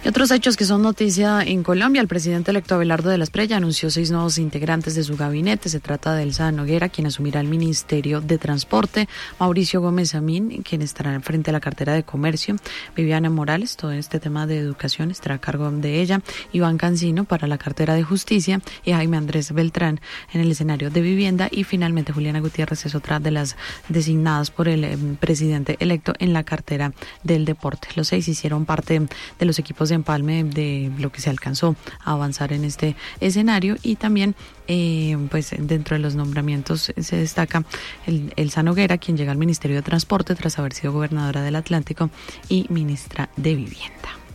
Y otros hechos que son noticia en Colombia: el presidente electo Abelardo de la Espriella anunció 6 nuevos integrantes de su gabinete. Se trata de Elsa Noguera, quien asumirá el Ministerio de Transporte; Mauricio Gómez Amín, quien estará frente a la cartera de Comercio; Viviana Morales, todo este tema de educación estará a cargo de ella; Iván Cancino para la cartera de Justicia; y Jaime Andrés Beltrán en el escenario de Vivienda; y finalmente Juliana Gutiérrez es otra de las designadas por el presidente electo en la cartera del Deporte. Los 6 hicieron parte de los equipos de empalme de lo que se alcanzó a avanzar en este escenario. Y también pues dentro de los nombramientos se destaca Elsa Noguera, quien llega al Ministerio de Transporte tras haber sido gobernadora del Atlántico y ministra de Vivienda.